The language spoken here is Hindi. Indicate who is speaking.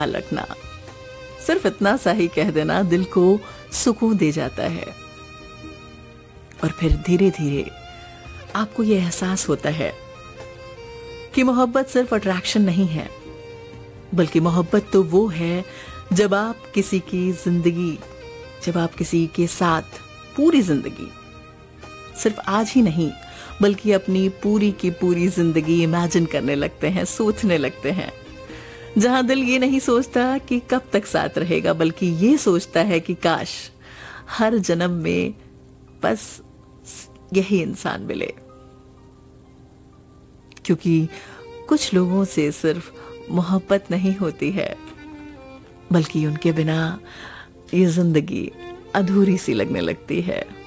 Speaker 1: लगना, सिर्फ इतना सा ही कह देना दिल को सुकून दे जाता है। और फिर धीरे धीरे आपको यह एहसास होता है कि मोहब्बत सिर्फ अट्रैक्शन नहीं है, बल्कि मोहब्बत तो वो है जब आप किसी के साथ पूरी जिंदगी, सिर्फ आज ही नहीं बल्कि अपनी पूरी की पूरी जिंदगी इमेजिन करने लगते हैं, सोचने लगते हैं। जहां दिल ये नहीं सोचता कि कब तक साथ रहेगा, बल्कि ये सोचता है कि काश हर जन्म में बस यही इंसान मिले। क्योंकि कुछ लोगों से सिर्फ मोहब्बत नहीं होती है, बल्कि उनके बिना ये जिंदगी अधूरी सी लगने लगती है।